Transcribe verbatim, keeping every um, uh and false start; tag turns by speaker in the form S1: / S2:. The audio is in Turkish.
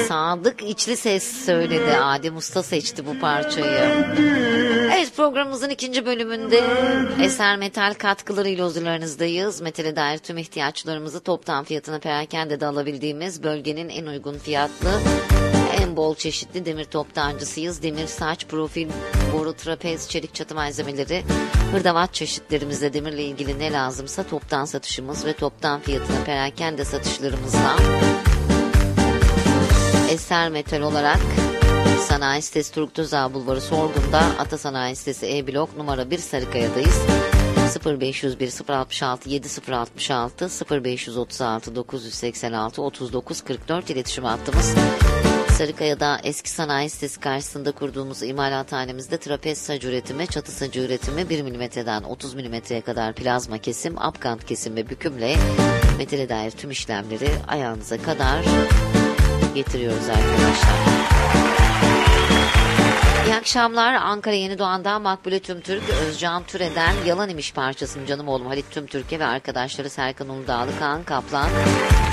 S1: Sadık İçli Ses söyledi. Adem Usta seçti bu parçayı. Evet, programımızın ikinci bölümünde Eser Metal katkılarıyla huzurlarınızdayız. Metale dair tüm ihtiyaçlarımızı toptan fiyatına perakende de alabildiğimiz bölgenin en uygun fiyatlı, en bol çeşitli demir toptancısıyız. Demir, saç, profil, boru, trapez, çelik çatı malzemeleri, hırdavat çeşitlerimizde demirle ilgili ne lazımsa toptan satışımız ve toptan fiyatına perakende satışlarımızla Eser Metal olarak Sanayi Sitesi Turgut Özal Bulvarı Sorgun'da, Ata Sanayi Sitesi E Blok numara bir Sarıkaya'dayız. sıfır beş yüz bir sıfır altmış altı yedi sıfır altmış altı sıfır beş yüz otuz altı dokuz yüz seksen altı otuz dokuz kırk dört iletişim hattımız. Sarıkaya'da eski sanayi sitesi karşısında kurduğumuz imalathanemizde trapez sac üretimi, çatı sacı üretimi, bir milimetreden otuz milimetreye kadar plazma kesim, apkant kesim ve bükümle metale dair tüm işlemleri ayağınıza kadar getiriyoruz arkadaşlar. İyi akşamlar. Ankara Yenidoğan'dan Makbule Tümtürk, Özcan Türe'den Yalan İmiş parçasını canım oğlum Halit Tümtürk'e ve arkadaşları Serkan Uludağlı, Kaan Kaplan,